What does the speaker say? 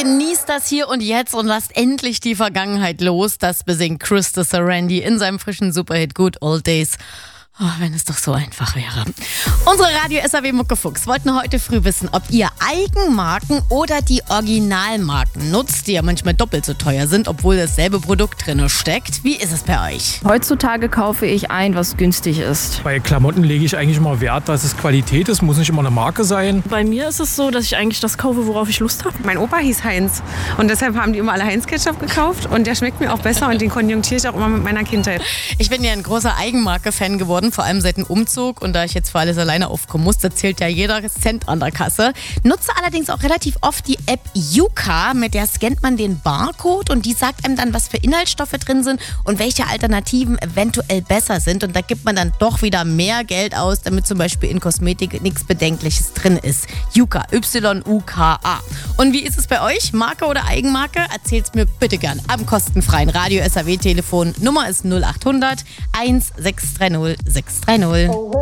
Genießt das hier und jetzt und lasst endlich die Vergangenheit los. Das besingt Krista Sarandí in seinem frischen Superhit Good Old Days. Oh, wenn es doch so einfach wäre. Unsere Radio-SAW-Muckefuchs wollten heute früh wissen, ob ihr Eigenmarken oder die Originalmarken nutzt, die ja manchmal doppelt so teuer sind, obwohl dasselbe Produkt drin steckt. Wie ist es bei euch? Heutzutage kaufe ich ein, was günstig ist. Bei Klamotten lege ich eigentlich immer Wert, dass es Qualität ist, muss nicht immer eine Marke sein. Bei mir ist es so, dass ich eigentlich das kaufe, worauf ich Lust habe. Mein Opa hieß Heinz und deshalb haben die immer alle Heinz-Ketchup gekauft und der schmeckt mir auch besser und den konjunktiere ich auch immer mit meiner Kindheit. Ich bin ja ein großer Eigenmarke-Fan geworden, vor allem seit dem Umzug, und da ich jetzt für alles alleine aufkommen muss, da zählt ja jeder Cent an der Kasse. Nutze allerdings auch relativ oft die App Yuka, mit der scannt man den Barcode und die sagt einem dann, was für Inhaltsstoffe drin sind und welche Alternativen eventuell besser sind, und da gibt man dann doch wieder mehr Geld aus, damit zum Beispiel in Kosmetik nichts Bedenkliches drin ist. Yuka, Y-U-K-A. Und wie ist es bei euch? Marke oder Eigenmarke? Erzählt's mir bitte gern am kostenfreien Radio-SAW-Telefon. Nummer ist 0800 1630 630.